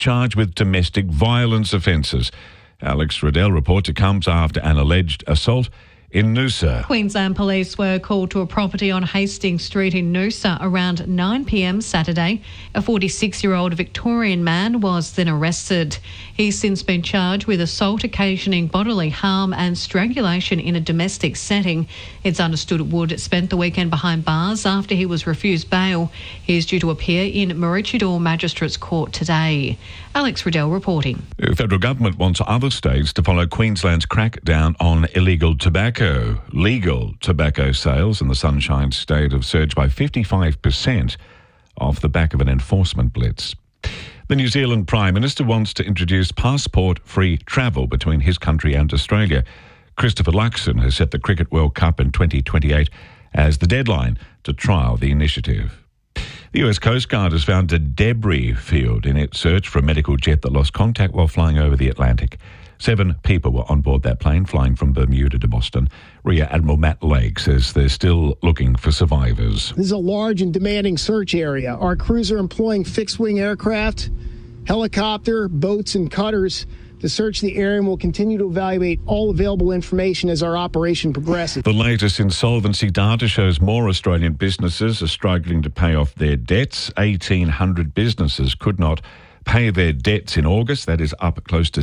charged with domestic violence offences. Alex Riddell reports it comes after an alleged assault in Noosa. Queensland Police were called to a property on Hastings Street in Noosa around 9 p.m. Saturday. A 46-year-old Victorian man was then arrested. He's since been charged with assault occasioning bodily harm and strangulation in a domestic setting. It's understood Wood spent the weekend behind bars after he was refused bail. He is due to appear in Maroochydore Magistrates Court today. Alex Riddell reporting. The federal government wants other states to follow Queensland's crackdown on illegal tobacco. Legal tobacco sales in the Sunshine State have surged by 55% off the back of an enforcement blitz. The New Zealand Prime Minister wants to introduce passport-free travel between his country and Australia. Christopher Luxon has set the Cricket World Cup in 2028 as the deadline to trial the initiative. The US Coast Guard has found a debris field in its search for a medical jet that lost contact while flying over the Atlantic. 7 people were on board that plane flying from Bermuda to Boston. Rear Admiral Matt Lake says they're still looking for survivors. This is a large and demanding search area. Our crews are employing fixed-wing aircraft, helicopter, boats, and cutters to search the area, and will continue to evaluate all available information as our operation progresses. The latest insolvency data shows more Australian businesses are struggling to pay off their debts. 1,800 businesses could not pay their debts in August. That is up close to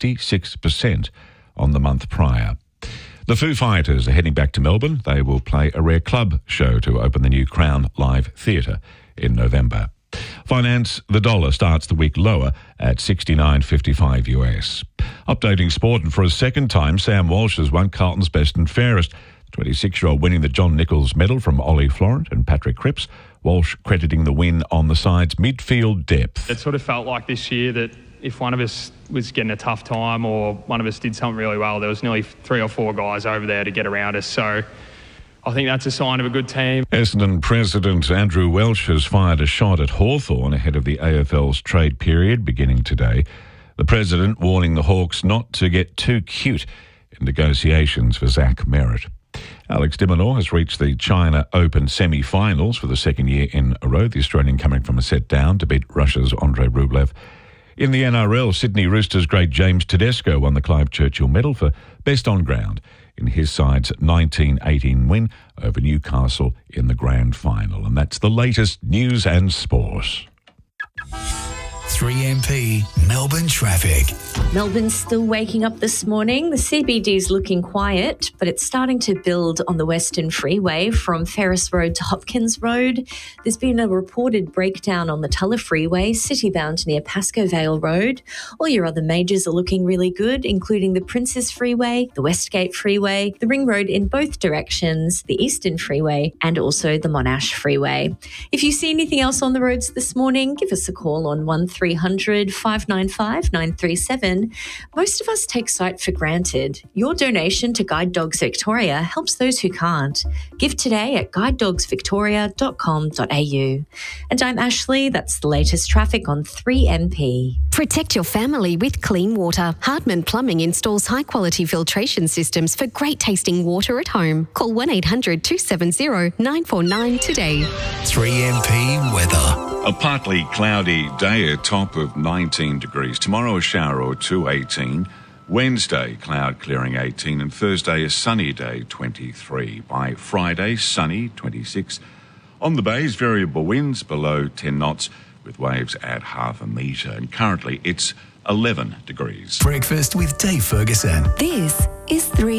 66% on the month prior. The Foo Fighters are heading back to Melbourne. They will play a rare club show to open the new Crown Live Theatre in November. Finance, the dollar starts the week lower at 69.55 US. Updating sport, and for a second time, Sam Walsh has won Carlton's best and fairest. 26-year-old winning the John Nichols medal from Ollie Florent and Patrick Cripps. Walsh crediting the win on the side's midfield depth. It sort of felt like this year that if one of us was getting a tough time or one of us did something really well, there was nearly 3 or 4 guys over there to get around us. So I think that's a sign of a good team. Essendon President Andrew Welsh has fired a shot at Hawthorn ahead of the AFL's trade period beginning today. The President warning the Hawks not to get too cute in negotiations for Zach Merritt. Alex de Minaur has reached the China Open semi-finals for the second year in a row, the Australian coming from a set down to beat Russia's Andrei Rublev. In the NRL, Sydney Roosters great James Tedesco won the Clive Churchill Medal for best on ground in his side's 19-18 win over Newcastle in the grand final. And that's the latest news and sport. 3MP Melbourne traffic. Melbourne's still waking up this morning. The CBD's looking quiet, but it's starting to build on the Western Freeway from Ferris Road to Hopkins Road. There's been a reported breakdown on the Tulla Freeway, citybound near Pascoe Vale Road. All your other majors are looking really good, including the Princes Freeway, the Westgate Freeway, the Ring Road in both directions, the Eastern Freeway, and also the Monash Freeway. If you see anything else on the roads this morning, give us a call on 1300 595 937. Most of us take sight for granted. Your donation to Guide Dogs Victoria helps those who can't. Give today at guideddogsvictoria.com.au. And I'm Ashley. That's the latest traffic on 3MP. Protect your family with clean water. Hardman Plumbing installs high-quality filtration systems for great-tasting water at home. Call 1-800-270-949 today. 3MP weather. A partly cloudy day, a top of 19 degrees. Tomorrow a shower or two, 18. Wednesday, cloud clearing 18. And Thursday, a sunny day, 23. By Friday, sunny, 26. On the bays, variable winds below 10 knots with waves at half a metre. And currently it's 11 degrees. Breakfast with Dave Ferguson. This is 3